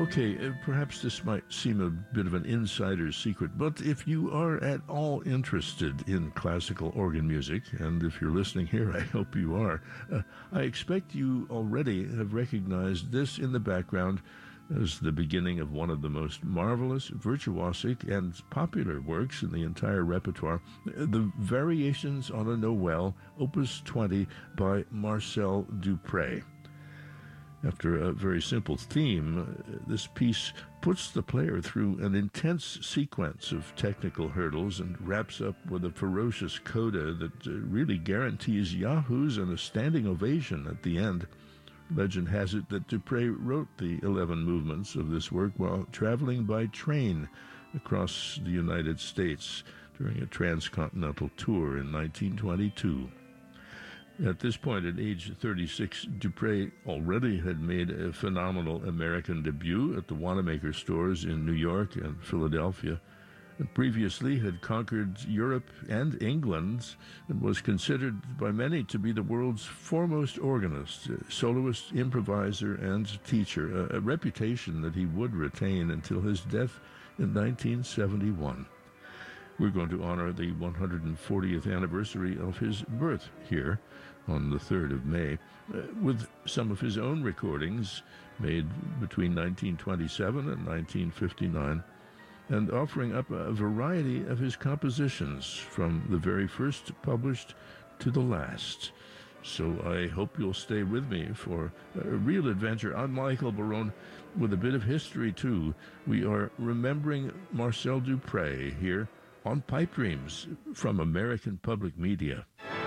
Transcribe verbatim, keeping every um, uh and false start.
Okay, uh, perhaps this might seem a bit of an insider's secret, but if you are at all interested in classical organ music, and if you're listening here, I hope you are, uh, I expect you already have recognized this in the background as the beginning of one of the most marvelous, virtuosic, and popular works in the entire repertoire, the Variations on a Noel, Opus twenty by Marcel Dupré. After a very simple theme, this piece puts the player through an intense sequence of technical hurdles and wraps up with a ferocious coda that really guarantees yahoos and a standing ovation at the end. Legend has it that Dupré wrote the eleven movements of this work while traveling by train across the United States during a transcontinental tour in nineteen twenty-two. At this point, at age thirty-six, Dupré already had made a phenomenal American debut at the Wanamaker stores in New York and Philadelphia, and previously had conquered Europe and England and was considered by many to be the world's foremost organist, soloist, improviser, and teacher, a, a reputation that he would retain until his death in nineteen seventy-one. We're going to honor the one hundred fortieth anniversary of his birth here on the third of May uh, with some of his own recordings made between nineteen twenty-seven and nineteen fifty-nine, and offering up a variety of his compositions from the very first published to the last. So I hope you'll stay with me for a real adventure. I'm Michael Barone with a bit of history, too. We are remembering Marcel Dupré here on Pipe Dreams from American Public Media.